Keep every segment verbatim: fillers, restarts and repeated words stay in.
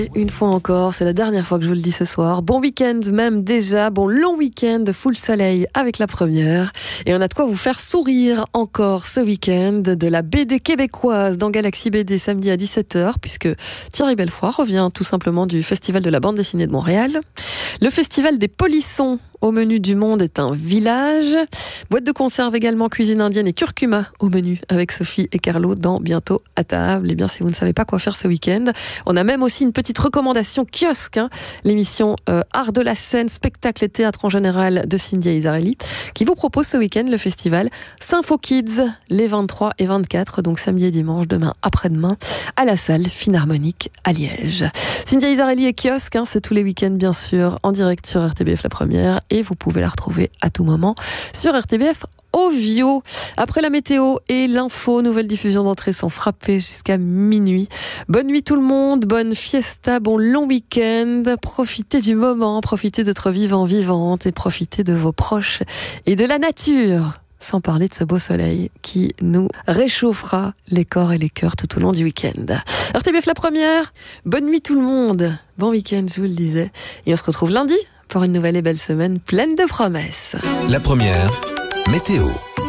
Une fois encore, c'est la dernière fois que je vous le dis ce soir. Bon week-end même déjà, bon long week-end, full soleil avec la première. Et on a de quoi vous faire sourire encore ce week-end de la B D québécoise dans Galaxy B D samedi à dix-sept heures, puisque Thierry Belfoy revient tout simplement du Festival de la bande dessinée de Montréal. Le Festival des Polissons au menu du monde est un village. Boîte de conserve également, cuisine indienne et curcuma au menu avec Sophie et Carlo dans Bientôt à table. Et bien, si vous ne savez pas quoi faire ce week-end, on a même aussi une petite recommandation kiosque, hein, l'émission euh, Art de la scène, spectacle et théâtre en général de Cynthia Isarelli, qui vous propose ce week-end le festival Sympho Kids les vingt-trois et vingt-quatre, donc samedi et dimanche, demain après-demain, à la salle Philharmonique à Liège. Cynthia Isarelli et kiosque, hein, c'est tous les week-ends bien sûr, en direct sur R T B F la première, et vous pouvez la retrouver à tout moment sur R T B F Ovio. Après la météo et l'info, nouvelle diffusion d'entrée sans frapper jusqu'à minuit. Bonne nuit tout le monde, bonne fiesta, bon long week-end. Profitez du moment, profitez d'être vivant, vivante et profitez de vos proches et de la nature. Sans parler de ce beau soleil qui nous réchauffera les corps et les cœurs tout au long du week-end. R T B F la première, bonne nuit tout le monde. Bon week-end, je vous le disais. Et on se retrouve lundi pour une nouvelle et belle semaine pleine de promesses. La première, météo.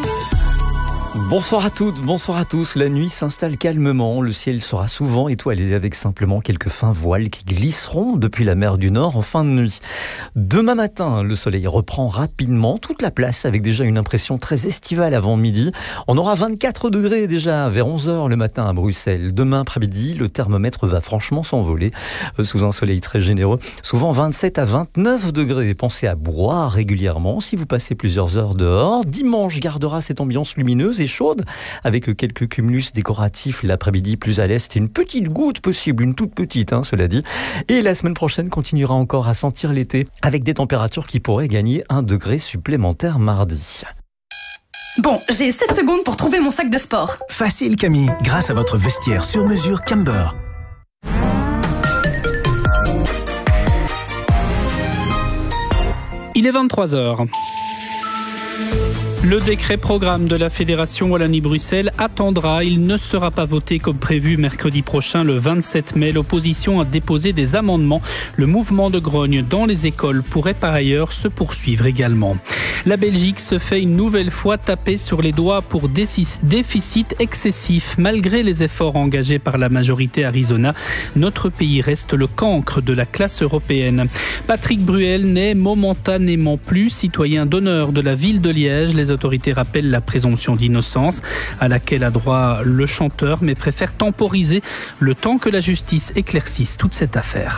Bonsoir à toutes, bonsoir à tous. La nuit s'installe calmement. Le ciel sera souvent étoilé avec simplement quelques fins voiles qui glisseront depuis la mer du Nord en fin de nuit. Demain matin, le soleil reprend rapidement toute la place avec déjà une impression très estivale avant midi. On aura vingt-quatre degrés déjà vers onze heures le matin à Bruxelles. Demain après-midi, le thermomètre va franchement s'envoler sous un soleil très généreux. Souvent vingt-sept à vingt-neuf degrés. Pensez à boire régulièrement si vous passez plusieurs heures dehors. Dimanche gardera cette ambiance lumineuse et chaude, avec quelques cumulus décoratifs l'après-midi plus à l'est et une petite goutte possible, une toute petite, hein, cela dit. Et la semaine prochaine continuera encore à sentir l'été, avec des températures qui pourraient gagner un degré supplémentaire mardi. Bon, j'ai sept secondes pour trouver mon sac de sport. Facile Camille, grâce à votre vestiaire sur mesure Camber. Il est vingt-trois heures. Le décret programme de la Fédération Wallonie-Bruxelles attendra. Il ne sera pas voté comme prévu mercredi prochain, le vingt-sept mai. L'opposition a déposé des amendements. Le mouvement de grogne dans les écoles pourrait par ailleurs se poursuivre également. La Belgique se fait une nouvelle fois taper sur les doigts pour déficit excessif. Malgré les efforts engagés par la majorité Arizona, notre pays reste le cancre de la classe européenne. Patrick Bruel n'est momentanément plus citoyen d'honneur de la ville de Liège. Les autorités rappellent la présomption d'innocence à laquelle a droit le chanteur, mais préfèrent temporiser le temps que la justice éclaircisse toute cette affaire.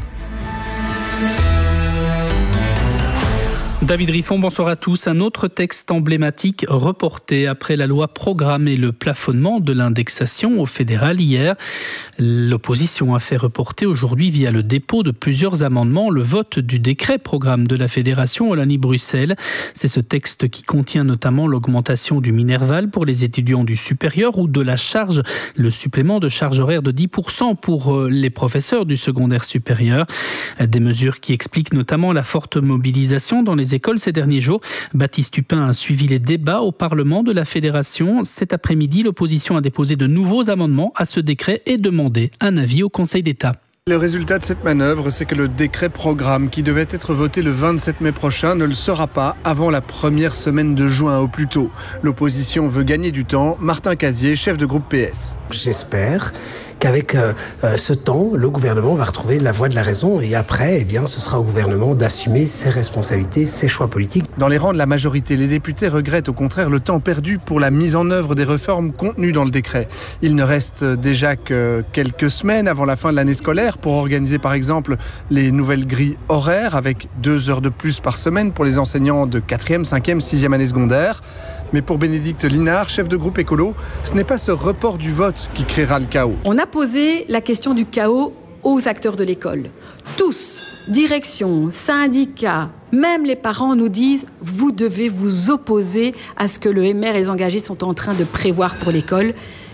David Riffon, bonsoir à tous. Un autre texte emblématique reporté après la loi programme et le plafonnement de l'indexation au fédéral hier. L'opposition a fait reporter aujourd'hui via le dépôt de plusieurs amendements le vote du décret programme de la Fédération Wallonie-Bruxelles. C'est ce texte qui contient notamment l'augmentation du Minerval pour les étudiants du supérieur ou de la charge, le supplément de charge horaire de dix pour cent pour les professeurs du secondaire supérieur. Des mesures qui expliquent notamment la forte mobilisation dans les écoles ces derniers jours. Baptiste Tupin a suivi les débats au Parlement de la Fédération. Cet après-midi, l'opposition a déposé de nouveaux amendements à ce décret et demandé un avis au Conseil d'État. Le résultat de cette manœuvre, c'est que le décret programme qui devait être voté le vingt-sept mai prochain ne le sera pas avant la première semaine de juin au plus tôt. L'opposition veut gagner du temps. Martin Casier, chef de groupe P S. J'espère qu'avec euh, ce temps, le gouvernement va retrouver la voie de la raison et après, eh bien, ce sera au gouvernement d'assumer ses responsabilités, ses choix politiques. Dans les rangs de la majorité, les députés regrettent au contraire le temps perdu pour la mise en œuvre des réformes contenues dans le décret. Il ne reste déjà que quelques semaines avant la fin de l'année scolaire pour organiser par exemple les nouvelles grilles horaires avec deux heures de plus par semaine pour les enseignants de quatrième, cinquième, sixième année secondaire. Mais pour Bénédicte Linard, chef de groupe écolo, ce n'est pas ce report du vote qui créera le chaos. On a posé la question du chaos aux acteurs de l'école. Tous, direction, syndicats, même les parents nous disent « vous devez vous opposer à ce que le M R et les engagés sont en train de prévoir pour l'école ».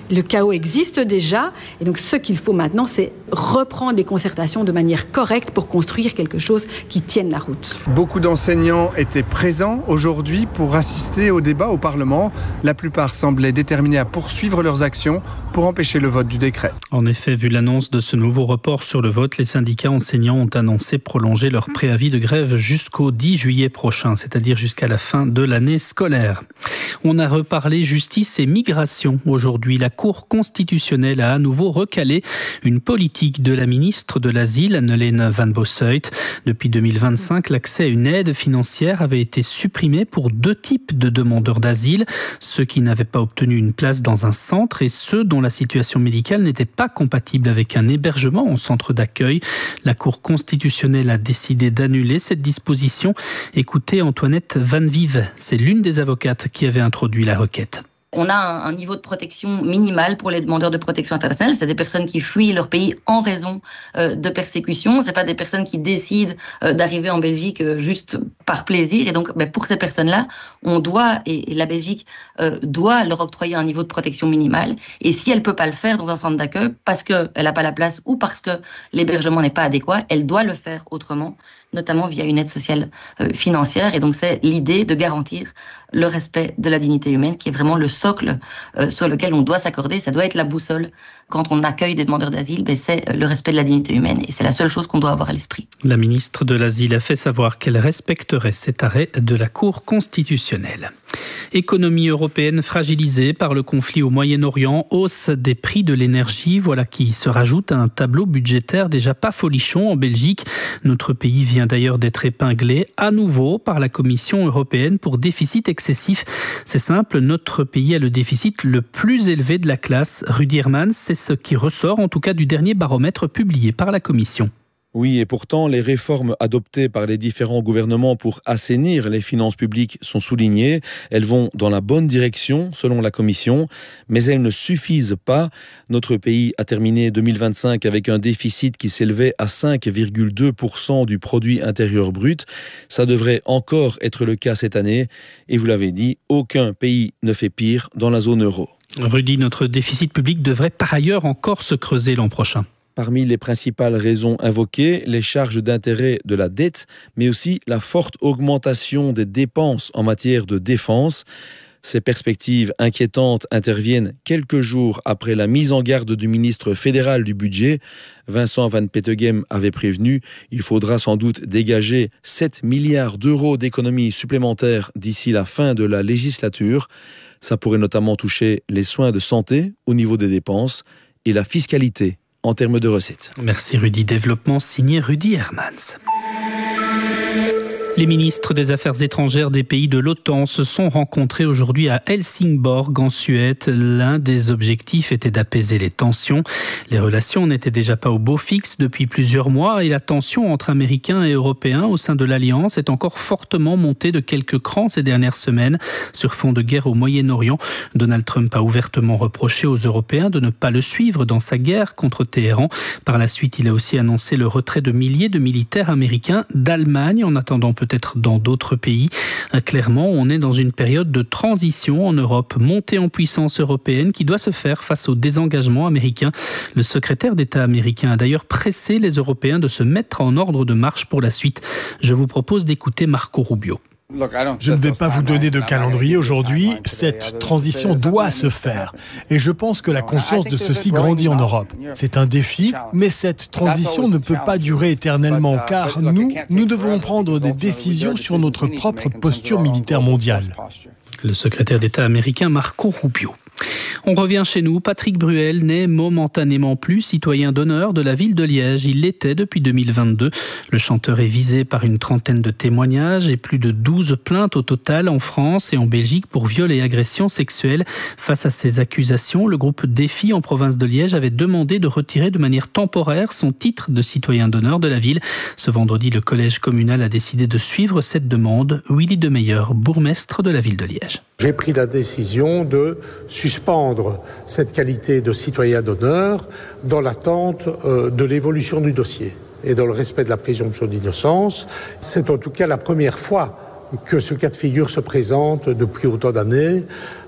Le chaos existe déjà, et donc ce qu'il faut maintenant, c'est reprendre les concertations de manière correcte pour construire quelque chose qui tienne la route. Beaucoup d'enseignants étaient présents aujourd'hui pour assister au débat au Parlement. La plupart semblaient déterminés à poursuivre leurs actions pour empêcher le vote du décret. En effet, vu l'annonce de ce nouveau report sur le vote, les syndicats enseignants ont annoncé prolonger leur préavis de grève jusqu'au dix juillet prochain, c'est-à-dire jusqu'à la fin de l'année scolaire. On a reparlé justice et migration aujourd'hui. La Cour constitutionnelle a à nouveau recalé une politique de la ministre de l'Asile, Anne-Hélène Van Bossuyt. Depuis deux mille vingt-cinq, l'accès à une aide financière avait été supprimé pour deux types de demandeurs d'asile, ceux qui n'avaient pas obtenu une place dans un centre et ceux dont la situation médicale n'était pas compatible avec un hébergement en centre d'accueil. La Cour constitutionnelle a décidé d'annuler cette disposition. Écoutez Antoinette Van Vive, c'est l'une des avocates qui avait introduit la requête. On a un, un niveau de protection minimal pour les demandeurs de protection internationale. C'est des personnes qui fuient leur pays en raison euh, de persécution. C'est pas des personnes qui décident euh, d'arriver en Belgique euh, juste par plaisir. Et donc, ben, pour ces personnes-là, on doit, et, et la Belgique euh, doit leur octroyer un niveau de protection minimal. Et si elle peut pas le faire dans un centre d'accueil parce qu'elle n'a pas la place ou parce que l'hébergement n'est pas adéquat, elle doit le faire autrement, notamment via une aide sociale euh, financière. Et donc, c'est l'idée de garantir le respect de la dignité humaine, qui est vraiment le socle euh, sur lequel on doit s'accorder. Ça doit être la boussole. Quand on accueille des demandeurs d'asile, ben, c'est le respect de la dignité humaine. Et c'est la seule chose qu'on doit avoir à l'esprit. La ministre de l'Asile a fait savoir qu'elle respecterait cet arrêt de la Cour constitutionnelle. Économie européenne fragilisée par le conflit au Moyen-Orient, hausse des prix de l'énergie, voilà qui se rajoute à un tableau budgétaire déjà pas folichon en Belgique. Notre pays vient d'ailleurs d'être épinglé à nouveau par la Commission européenne pour déficit excessif. C'est simple, notre pays a le déficit le plus élevé de la classe. Rudy Hermans, c'est ce qui ressort en tout cas du dernier baromètre publié par la Commission. Oui, et pourtant, les réformes adoptées par les différents gouvernements pour assainir les finances publiques sont soulignées. Elles vont dans la bonne direction, selon la Commission, mais elles ne suffisent pas. Notre pays a terminé deux mille vingt-cinq avec un déficit qui s'élevait à cinq virgule deux pour cent du produit intérieur brut. Ça devrait encore être le cas cette année. Et vous l'avez dit, aucun pays ne fait pire dans la zone euro. Rudy, notre déficit public devrait par ailleurs encore se creuser l'an prochain. Parmi les principales raisons invoquées, les charges d'intérêt de la dette, mais aussi la forte augmentation des dépenses en matière de défense. Ces perspectives inquiétantes interviennent quelques jours après la mise en garde du ministre fédéral du budget. Vincent Van Peteghem avait prévenu, il faudra sans doute dégager sept milliards d'euros d'économies supplémentaires d'ici la fin de la législature. Ça pourrait notamment toucher les soins de santé au niveau des dépenses et la fiscalité en termes de recettes. Merci Rudy. Développement signé Rudy Hermans. Les ministres des Affaires étrangères des pays de l'OTAN se sont rencontrés aujourd'hui à Helsingborg, en Suède. L'un des objectifs était d'apaiser les tensions. Les relations n'étaient déjà pas au beau fixe depuis plusieurs mois et la tension entre Américains et Européens au sein de l'Alliance est encore fortement montée de quelques crans ces dernières semaines. Sur fond de guerre au Moyen-Orient, Donald Trump a ouvertement reproché aux Européens de ne pas le suivre dans sa guerre contre Téhéran. Par la suite, il a aussi annoncé le retrait de milliers de militaires américains d'Allemagne en attendant peut-être peut-être dans d'autres pays. Clairement, on est dans une période de transition en Europe, montée en puissance européenne qui doit se faire face au désengagement américain. Le secrétaire d'État américain a d'ailleurs pressé les Européens de se mettre en ordre de marche pour la suite. Je vous propose d'écouter Marco Rubio. Je ne vais pas vous donner de calendrier aujourd'hui, cette transition doit se faire. Et je pense que la conscience de ceci grandit en Europe. C'est un défi, mais cette transition ne peut pas durer éternellement, car nous, nous devons prendre des décisions sur notre propre posture militaire mondiale. Le secrétaire d'État américain Marco Rubio. On revient chez nous. Patrick Bruel n'est momentanément plus citoyen d'honneur de la ville de Liège. Il l'était depuis deux mille vingt-deux. Le chanteur est visé par une trentaine de témoignages et plus de douze plaintes au total en France et en Belgique pour viol et agression sexuelle. Face à ces accusations, le groupe Défi en province de Liège avait demandé de retirer de manière temporaire son titre de citoyen d'honneur de la ville. Ce vendredi, le collège communal a décidé de suivre cette demande. Willy Demeyer, bourgmestre de la ville de Liège. J'ai pris la décision de suspendre cette qualité de citoyen d'honneur dans l'attente euh, de l'évolution du dossier et dans le respect de la présomption d'innocence. C'est en tout cas la première fois que ce cas de figure se présente depuis autant d'années.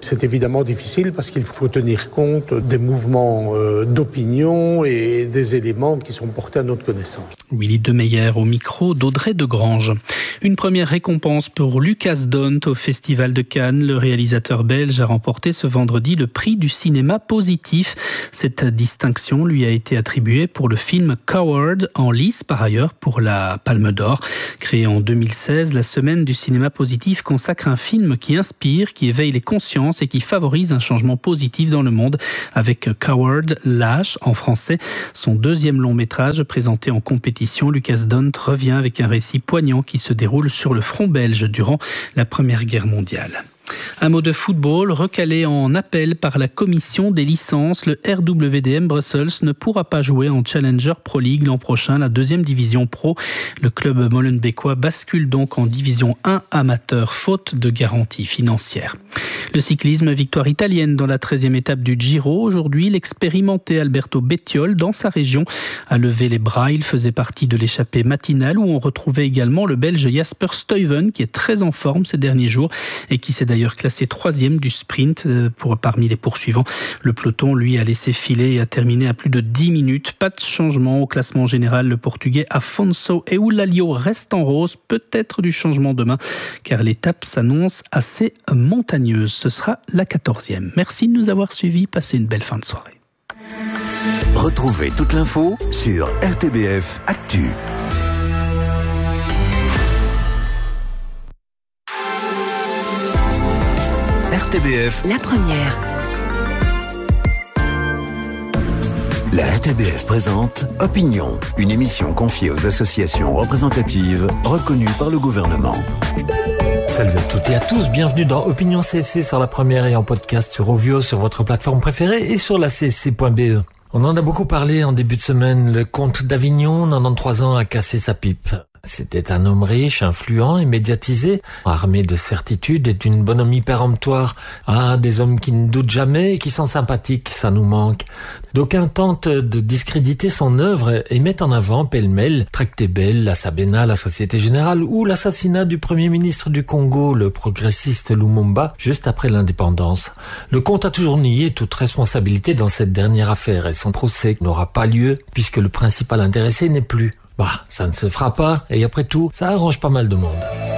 C'est évidemment difficile parce qu'il faut tenir compte des mouvements euh, d'opinion et des éléments qui sont portés à notre connaissance. Willy Demeyer au micro d'Audrey de Grange. Une première récompense pour Lucas Dont au Festival de Cannes. Le réalisateur belge a remporté ce vendredi le prix du cinéma positif. Cette distinction lui a été attribuée pour le film Coward, en lice par ailleurs pour la Palme d'Or. Créée en deux mille seize, la Semaine du cinéma positif consacre un film qui inspire, qui éveille les consciences et qui favorise un changement positif dans le monde avec Coward, Lâche en français. Son deuxième long métrage présenté en compétition, Lucas Dont revient avec un récit poignant qui se déroule sur le front belge durant la Première Guerre mondiale. Un mot de football, recalé en appel par la commission des licences, le R W D M Brussels ne pourra pas jouer en Challenger Pro League l'an prochain, la deuxième division pro. Le club molenbeekois bascule donc en division un amateur, faute de garantie financière. Le cyclisme, victoire italienne dans la treizième étape du Giro. Aujourd'hui, l'expérimenté Alberto Bettiol, dans sa région, a levé les bras. Il faisait partie de l'échappée matinale où on retrouvait également le Belge Jasper Stuyven, qui est très en forme ces derniers jours et qui s'est d'ailleurs classé troisième du sprint pour, parmi les poursuivants. Le peloton, lui, a laissé filer et a terminé à plus de dix minutes. Pas de changement au classement général. Le Portugais Afonso Eulalio reste en rose. Peut-être du changement demain, car l'étape s'annonce assez montagneuse. Ce sera la quatorzième. Merci de nous avoir suivis. Passez une belle fin de soirée. Retrouvez toute l'info sur R T B F Actu. R T B F, la première. La R T B F présente Opinion, une émission confiée aux associations représentatives reconnues par le gouvernement. Salut à toutes et à tous, bienvenue dans Opinion C S C sur la première et en podcast sur Ovio, sur votre plateforme préférée et sur la C S C point B E. On en a beaucoup parlé en début de semaine, le comte d'Avignon, quatre-vingt-treize ans, a cassé sa pipe. C'était un homme riche, influent et médiatisé, armé de certitudes et d'une bonhomie péremptoire. Ah, des hommes qui ne doutent jamais et qui sont sympathiques, ça nous manque. D'aucuns tentent de discréditer son œuvre et mettent en avant pêle-mêle Tractébel, la Sabena, la Société Générale ou l'assassinat du premier ministre du Congo, le progressiste Lumumba, juste après l'indépendance. Le comte a toujours nié toute responsabilité dans cette dernière affaire et son procès n'aura pas lieu puisque le principal intéressé n'est plus. Bah, ça ne se fera pas, et après tout, ça arrange pas mal de monde.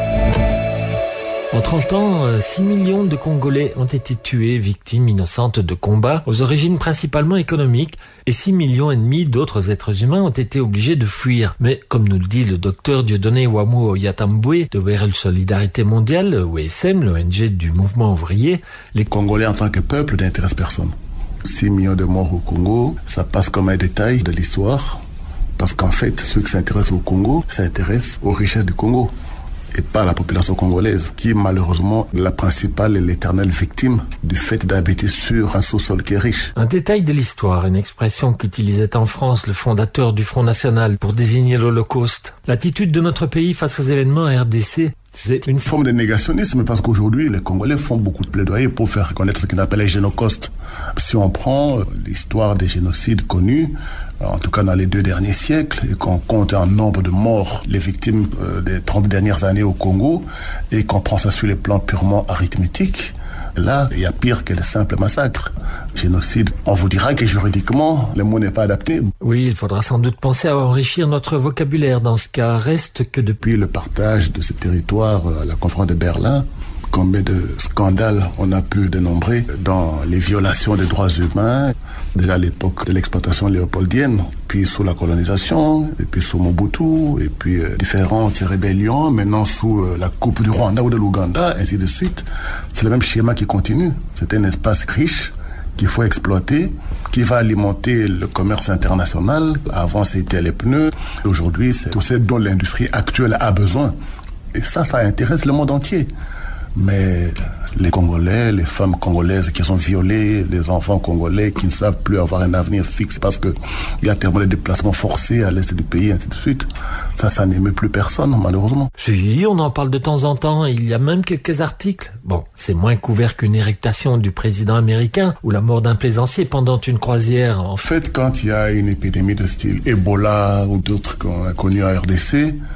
En trente ans, six millions de Congolais ont été tués, victimes innocentes de combats, aux origines principalement économiques, et six millions et demi d'autres êtres humains ont été obligés de fuir. Mais, comme nous le dit le docteur Dieudonné Ouamu Yatamboué de World Solidarité Mondiale, O S M, l'O N G du mouvement ouvrier, les Congolais en tant que peuple n'intéressent personne. six millions de morts au Congo, ça passe comme un détail de l'histoire. Parce qu'en fait, ceux qui s'intéressent au Congo s'intéressent aux richesses du Congo et pas à la population congolaise, qui est malheureusement la principale et l'éternelle victime du fait d'habiter sur un sous-sol qui est riche. Un détail de l'histoire, une expression qu'utilisait en France le fondateur du Front National pour désigner l'Holocauste. L'attitude de notre pays face aux événements R D C, c'est une forme de négationnisme parce qu'aujourd'hui, les Congolais font beaucoup de plaidoyer pour faire reconnaître ce qu'ils appellent les génocaustes. Si on prend l'histoire des génocides connus, en tout cas dans les deux derniers siècles, et qu'on compte un nombre de morts, les victimes euh, des trente dernières années au Congo, et qu'on prend ça sur les plans purement arithmétiques, là, il y a pire que le simple massacre. Génocide, on vous dira que juridiquement, le mot n'est pas adapté. Oui, il faudra sans doute penser à enrichir notre vocabulaire dans ce cas. Reste que depuis le partage de ce territoire à la conférence de Berlin, combien de scandales on a pu dénombrer dans les violations des droits humains, déjà à l'époque de l'exploitation léopoldienne, puis sous la colonisation, et puis sous Mobutu, et puis euh, différentes rébellions, maintenant sous euh, la coupe du Rwanda ou de l'Ouganda, ainsi de suite. C'est le même schéma qui continue. C'est un espace riche qu'il faut exploiter, qui va alimenter le commerce international. Avant, c'était les pneus. Aujourd'hui, c'est tout ce dont l'industrie actuelle a besoin. Et ça, ça intéresse le monde entier. Mais les Congolais, les femmes congolaises qui sont violées, les enfants congolais qui ne savent plus avoir un avenir fixe parce qu'il y a tellement de déplacements forcés à l'est du pays, ainsi de suite. Ça, ça n'émeut plus personne, malheureusement. Si, on en parle de temps en temps. Il y a même quelques articles. Bon, c'est moins couvert qu'une érectation du président américain ou la mort d'un plaisancier pendant une croisière. En fait, quand il y a une épidémie de style Ebola ou d'autres qu'on a connus en R D C,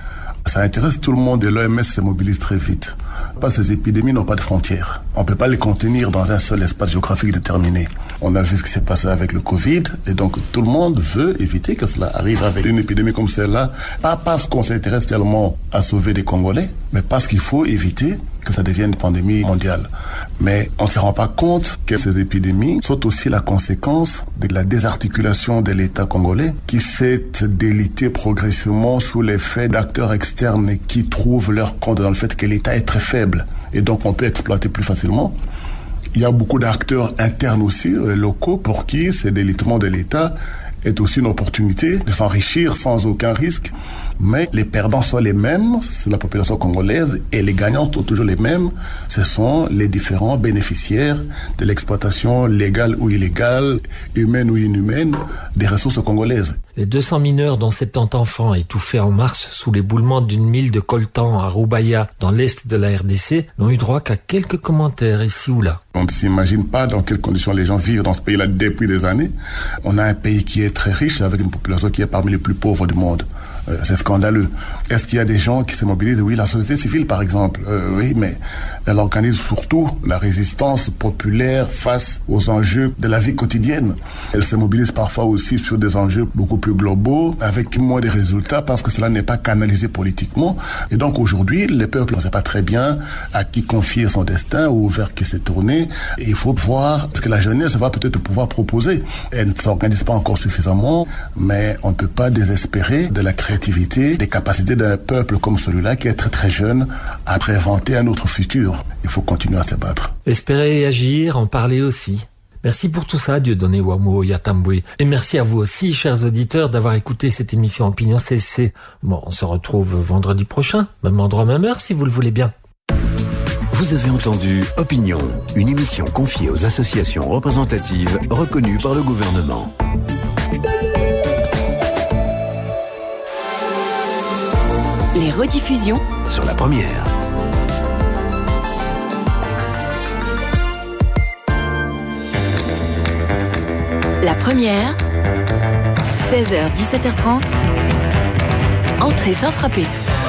Ça intéresse tout le monde et l'O M S se mobilise très vite. Parce que ces épidémies n'ont pas de frontières. On ne peut pas les contenir dans un seul espace géographique déterminé. On a vu ce qui s'est passé avec le Covid et donc tout le monde veut éviter que cela arrive avec une épidémie comme celle-là. Pas parce qu'on s'intéresse tellement à sauver des Congolais, mais parce qu'il faut éviter que ça devienne une pandémie mondiale. Mais on ne se rend pas compte que ces épidémies sont aussi la conséquence de la désarticulation de l'État congolais qui s'est délité progressivement sous l'effet d'acteurs externes qui trouvent leur compte dans le fait que l'État est très faible et donc on peut exploiter plus facilement. Il y a beaucoup d'acteurs internes aussi, locaux, pour qui ce délitement de l'État est aussi une opportunité de s'enrichir sans aucun risque. Mais les perdants sont les mêmes, c'est la population congolaise, et les gagnants sont toujours les mêmes. Ce sont les différents bénéficiaires de l'exploitation légale ou illégale, humaine ou inhumaine, des ressources congolaises. Les deux cents mineurs, dont soixante-dix enfants étouffés en mars sous l'éboulement d'une mine de coltan à Roubaïa, dans l'est de la R D C, n'ont eu droit qu'à quelques commentaires ici ou là. On ne s'imagine pas dans quelles conditions les gens vivent dans ce pays-là depuis des années. On a un pays qui est très riche, avec une population qui est parmi les plus pauvres du monde. Euh, c'est scandaleux. Est-ce qu'il y a des gens qui se mobilisent? Oui, la société civile, par exemple. Euh, oui, mais elle organise surtout la résistance populaire face aux enjeux de la vie quotidienne. Elle se mobilise parfois aussi sur des enjeux beaucoup plus globaux, avec moins de résultats, parce que cela n'est pas canalisé politiquement. Et donc aujourd'hui, le peuple ne sait pas très bien à qui confier son destin ou vers qui se tourner. Et il faut voir ce que la jeunesse va peut-être pouvoir proposer. Elle ne s'organise pas encore suffisamment, mais on ne peut pas désespérer de la créativité, des capacités d'un peuple comme celui-là qui est très très jeune à réinventer un autre futur. Il faut continuer à se battre. Espérer et agir, en parler aussi. Merci pour tout ça, Dieudonné Wamo Yatambwe. Et merci à vous aussi, chers auditeurs, d'avoir écouté cette émission Opinion C C. Bon, on se retrouve vendredi prochain, même endroit, même heure, si vous le voulez bien. Vous avez entendu Opinion, une émission confiée aux associations représentatives reconnues par le gouvernement. Les rediffusions sur la première. La première, seize heures dix-sept heures trente, entrée sans frapper.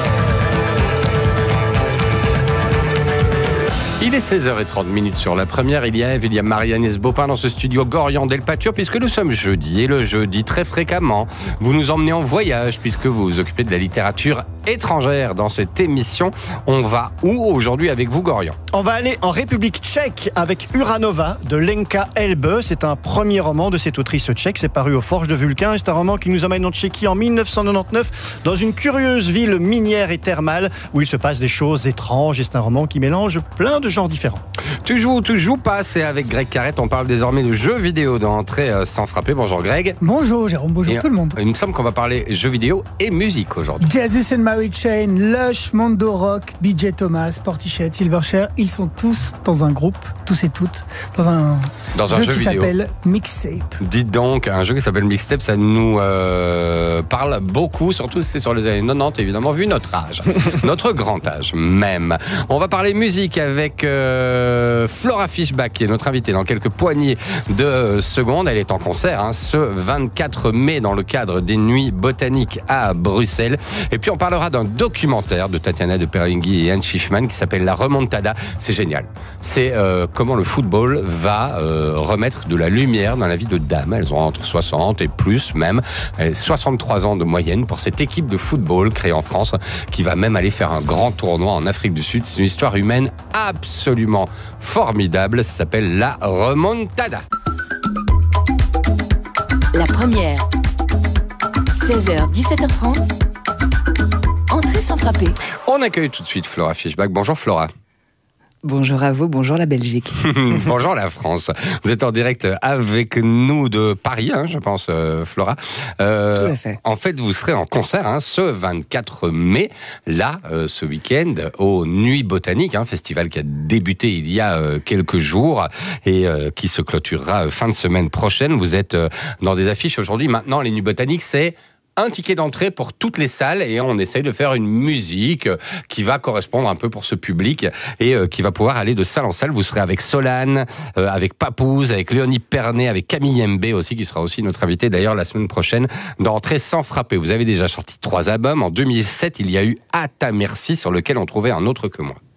Il est seize heures trente sur la première. Il y a Eve, il y a Marie-Agnès Bopin dans ce studio Gorian Del Patio, puisque nous sommes jeudi. Et le jeudi, très fréquemment, vous nous emmenez en voyage, puisque vous vous occupez de la littérature étrangère dans cette émission. On va où aujourd'hui avec vous, Gorian? On va aller en République tchèque avec Uranova de Lenka Elbe. C'est un premier roman de cette autrice tchèque. C'est paru aux Forges de Vulcain. C'est un roman qui nous emmène en Tchéquie en mille neuf cent quatre-vingt-dix-neuf dans une curieuse ville minière et thermale où il se passe des choses étranges. Et c'est un roman qui mélange plein de genres différents. Tu joues ou tu joues pas? C'est avec Greg Carrette. On parle désormais de jeux vidéo dans Entrée sans frapper. Bonjour Greg. Bonjour Jérôme, bonjour et tout le monde. Il me semble qu'on va parler jeux vidéo et musique aujourd'hui. Jesus and Mary Chain, Lush, Mondo Rock, B J Thomas, Portichet, Silverchair, ils sont tous dans un groupe, tous et toutes, dans un, dans jeu, un jeu qui vidéo. s'appelle Mixtape. Dites donc, un jeu qui s'appelle Mixtape, ça nous euh, parle beaucoup, surtout c'est sur les années quatre-vingt-dix, évidemment, vu notre âge, notre grand âge même. On va parler musique avec euh, Flora Fischbach, qui est notre invitée dans quelques poignées de secondes. Elle est en concert hein, ce vingt-quatre mai dans le cadre des Nuits Botaniques à Bruxelles. Et puis on parlera d'un documentaire de Tatiana de Perlinghi et Anne Schiffman qui s'appelle La Remontada. C'est génial. C'est euh, comment le football va euh, remettre de la lumière dans la vie de dames. Elles ont entre soixante et plus même, soixante-trois ans de moyenne pour cette équipe de football créée en France qui va même aller faire un grand tournoi en Afrique du Sud. C'est une histoire humaine absolument formidable. Ça s'appelle La Remontada. La première, seize heures dix-sept heures trente, entrée sans frapper. On accueille tout de suite Flora Fischbach. Bonjour Flora. Bonjour à vous, bonjour la Belgique. Bonjour la France. Vous êtes en direct avec nous de Paris, hein, je pense, euh, Flora. Euh, Tout à fait. En fait, vous serez en concert hein, ce vingt-quatre mai, là, euh, ce week-end, aux Nuits Botaniques, un hein, festival qui a débuté il y a euh, quelques jours et euh, qui se clôturera euh, fin de semaine prochaine. Vous êtes euh, dans des affiches aujourd'hui. Maintenant, les Nuits Botaniques, c'est un ticket d'entrée pour toutes les salles et on essaye de faire une musique qui va correspondre un peu pour ce public et qui va pouvoir aller de salle en salle. Vous serez avec Solane, avec Papouze, avec Léonie Pernet, avec Camille Mbé aussi, qui sera aussi notre invité d'ailleurs la semaine prochaine dans Entrée sans frapper. Vous avez déjà sorti trois albums. En deux mille sept, il y a eu À ta merci, sur lequel on trouvait Un autre que moi.